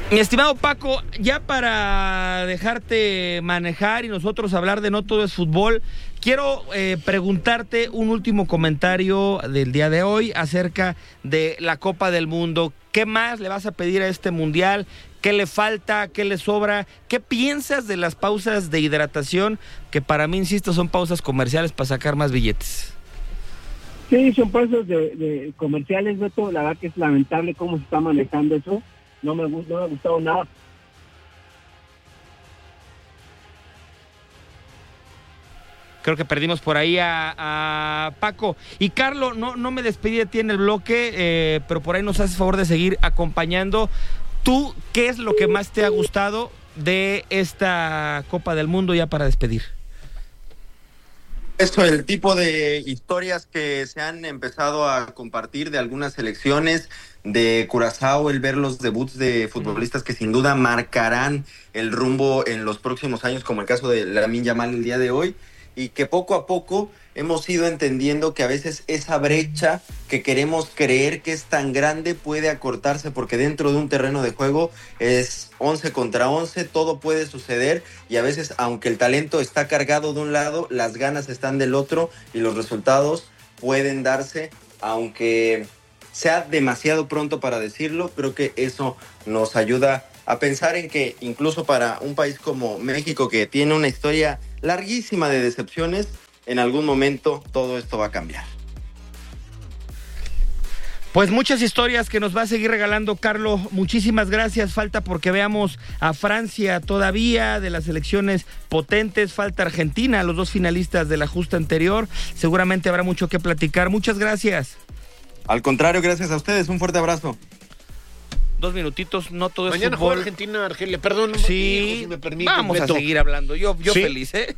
Mi estimado Paco, ya para dejarte manejar y nosotros hablar de No Todo es Fútbol, quiero preguntarte un último comentario del día de hoy acerca de la Copa del Mundo. ¿Qué más le vas a pedir a este mundial? ¿Qué le falta? ¿Qué le sobra? ¿Qué piensas de las pausas de hidratación? Que para mí, insisto, son pausas comerciales para sacar más billetes. Sí, son pausas de comerciales, Beto. La verdad que es lamentable cómo se está manejando eso. No me ha gustado nada. Creo que perdimos por ahí a Paco. Y Carlos, no me despedí de ti en el bloque, pero por ahí nos haces favor de seguir acompañando. ¿Tú qué es lo que más te ha gustado de esta Copa del Mundo ya para despedir? Esto, el tipo de historias que se han empezado a compartir de algunas selecciones de Curazao, el ver los debuts de futbolistas que sin duda marcarán el rumbo en los próximos años, como el caso de Lamine Yamal el día de hoy, y que poco a poco hemos ido entendiendo que a veces esa brecha que queremos creer que es tan grande puede acortarse, porque dentro de un terreno de juego es 11 contra 11, todo puede suceder, y a veces, aunque el talento está cargado de un lado, las ganas están del otro y los resultados pueden darse, aunque sea demasiado pronto para decirlo. Creo que eso nos ayuda a pensar en que incluso para un país como México, que tiene una historia larguísima de decepciones, en algún momento todo esto va a cambiar. Pues muchas historias que nos va a seguir regalando Carlos. Muchísimas gracias. Falta porque veamos a Francia todavía, de las selecciones potentes. Falta Argentina, los dos finalistas de la justa anterior. Seguramente habrá mucho que platicar. Muchas gracias. Al contrario, gracias a ustedes. Un fuerte abrazo. 2 minutitos, no todo es mañana fútbol. Mañana juega Argentina, Argelia. Perdón, sí, si me permite, vamos Beto. a seguir hablando. Yo ¿Sí? Feliz, ¿eh?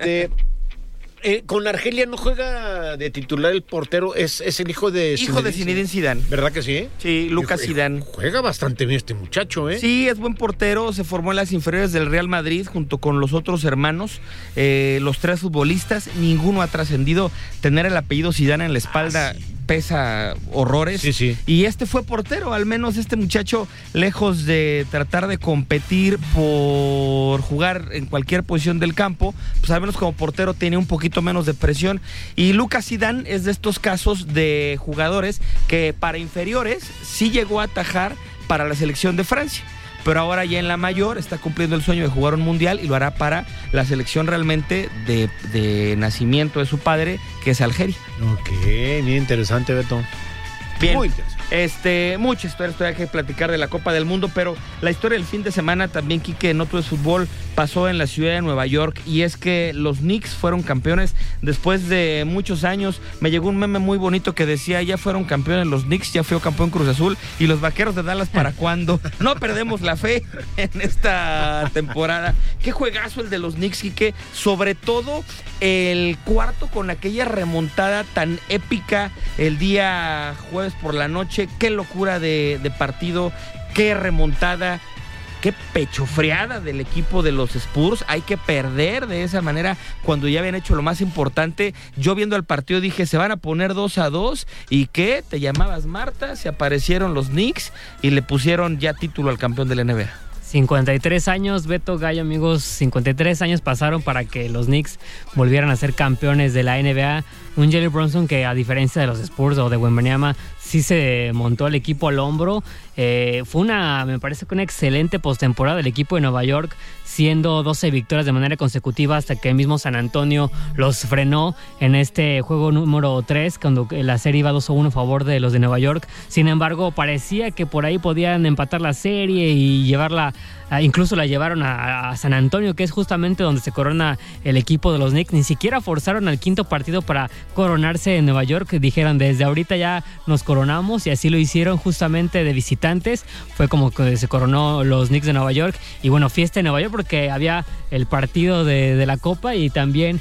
Con Argelia no juega de titular el portero, es el hijo de Zinedine Zidane. ¿Verdad que sí? Sí, Lucas Zidane. Juega bastante bien este muchacho, ¿eh? Sí, es buen portero, se formó en las inferiores del Real Madrid junto con los otros hermanos, los 3 futbolistas, ninguno ha trascendido. Tener el apellido Zidane en la espalda pesa horrores. Sí. Y este fue portero, al menos este muchacho, lejos de tratar de competir por jugar en cualquier posición del campo, pues al menos como portero tiene un poquito menos de presión. Y Lucas Zidane es de estos casos de jugadores que para inferiores sí llegó a atajar para la selección de Francia, pero ahora ya en la mayor está cumpliendo el sueño de jugar un mundial y lo hará para la selección realmente de nacimiento de su padre, que es Algeria. Ok, bien interesante, Beto. Bien. Muy interesante. Mucha historia hay que platicar de la Copa del Mundo, pero la historia del fin de semana también, Quique, No Todo es Fútbol, pasó en la ciudad de Nueva York, y es que los Knicks fueron campeones después de muchos años. Me llegó un meme muy bonito que decía: ya fueron campeones los Knicks, ya fue campeón Cruz Azul, y los Vaqueros de Dallas, ¿para cuándo? No perdemos la fe en esta temporada. Qué juegazo el de los Knicks, Quique, sobre todo el cuarto con aquella remontada tan épica el día jueves por la noche. Qué locura de partido, qué remontada, qué pechofriada del equipo de los Spurs. Hay que perder de esa manera cuando ya habían hecho lo más importante. Yo viendo el partido dije: se van a poner 2-2, ¿y qué? Te llamabas Marta, se aparecieron los Knicks y le pusieron ya título al campeón de la NBA. 53 años, Beto Gallo, amigos, 53 años pasaron para que los Knicks volvieran a ser campeones de la NBA. Un Jalen Brunson que, a diferencia de los Spurs o de Wembanyama, sí se montó el equipo al hombro. Fue me parece que una excelente postemporada del equipo de Nueva York, siendo 12 victorias de manera consecutiva hasta que el mismo San Antonio los frenó en este juego número 3, cuando la serie iba 2-1 a favor de los de Nueva York. Sin embargo, parecía que por ahí podían empatar la serie y llevarla, incluso la llevaron a San Antonio, que es justamente donde se corona el equipo de los Knicks. Ni siquiera forzaron al quinto partido para coronarse en Nueva York. Dijeron: desde ahorita ya nos coronamos, y así lo hicieron justamente de visitantes. Fue como que se coronó los Knicks de Nueva York, y bueno, fiesta en Nueva York porque había el partido de la Copa y también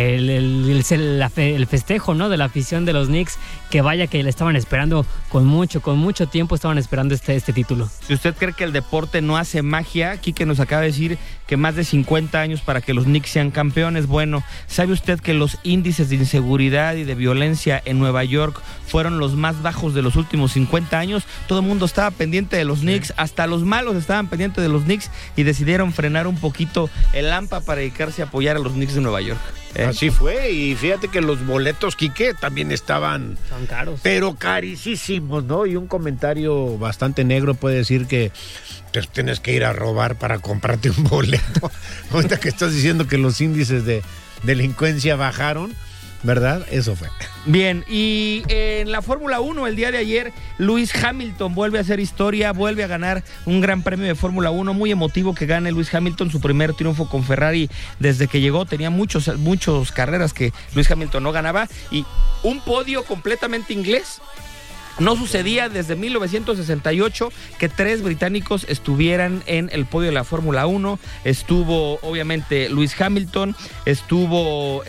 el festejo, ¿no?, de la afición de los Knicks, que vaya que le estaban esperando con mucho tiempo, estaban esperando este título. Si usted cree que el deporte no hace magia, Quique nos acaba de decir que más de 50 años para que los Knicks sean campeones. Bueno, ¿sabe usted que los índices de inseguridad y de violencia en Nueva York fueron los más bajos bajos de los últimos 50 años. Todo el mundo estaba pendiente de los Knicks, hasta los malos estaban pendientes de los Knicks y decidieron frenar un poquito el AMPA para dedicarse a apoyar a los Knicks de Nueva York. Así fue, y fíjate que los boletos, Quique, también estaban... Son caros. Pero carísimos, ¿no? Y un comentario bastante negro puede decir que pues, tienes que ir a robar para comprarte un boleto. Ahorita que estás diciendo que los índices de delincuencia bajaron, ¿verdad? Eso fue. Bien, y en la Fórmula 1 el día de ayer, Lewis Hamilton vuelve a hacer historia, vuelve a ganar un gran premio de Fórmula 1, muy emotivo que gane Lewis Hamilton, su primer triunfo con Ferrari desde que llegó, tenía muchos carreras que Lewis Hamilton no ganaba, y un podio completamente inglés. No sucedía desde 1968 que 3 británicos estuvieran en el podio de la Fórmula 1. Estuvo, obviamente, Lewis Hamilton, estuvo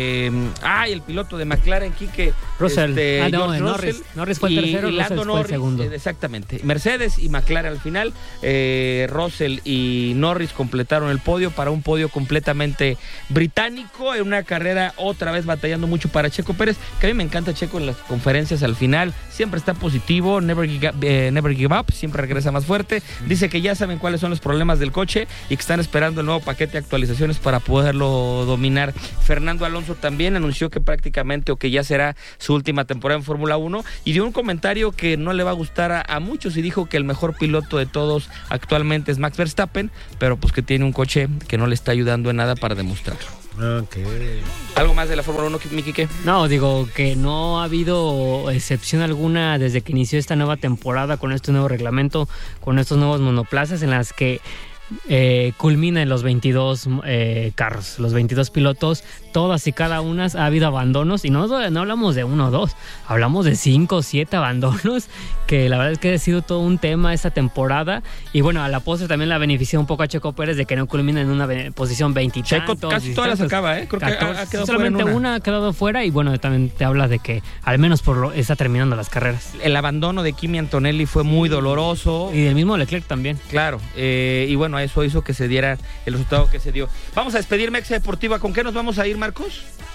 el piloto de McLaren, Quique Russell. George Russell. Norris fue el tercero, y Lando Russell fue el segundo. Exactamente. Mercedes y McLaren al final. Russell y Norris completaron el podio para un podio completamente británico, en una carrera otra vez batallando mucho para Checo Pérez, que a mí me encanta Checo en las conferencias al final. Siempre está positivo, never give up, siempre regresa más fuerte. Dice que ya saben cuáles son los problemas del coche y que están esperando el nuevo paquete de actualizaciones para poderlo dominar. Fernando Alonso también anunció que prácticamente o que ya será su última temporada en Fórmula 1 y dio un comentario que no le va a gustar a muchos y dijo que el mejor piloto de todos actualmente es Max Verstappen, pero pues que tiene un coche que no le está ayudando en nada para demostrarlo. Okay. ¿Algo más de la Fórmula 1, Miki, qué? No, digo que no ha habido excepción alguna desde que inició esta nueva temporada con este nuevo reglamento, con estos nuevos monoplazas en las que culmina en los 22 carros, los 22 pilotos, todas y cada una ha habido abandonos y no hablamos de 1 o 2, hablamos de 5 o 7 abandonos, que la verdad es que ha sido todo un tema esta temporada y bueno, a la postre también la beneficia un poco a Checo Pérez de que no culmina en una posición 20 y Checo tantos, casi todas las acaba, creo 14, que ha quedado solamente fuera una ha quedado fuera y bueno, también te habla de que al menos está terminando las carreras. El abandono de Kimi Antonelli fue muy doloroso. Y del mismo Leclerc también. Claro, y bueno, eso hizo que se diera el resultado que se dio. Vamos a despedir Mexa Deportiva. ¿Con qué nos vamos a ir, Marcos?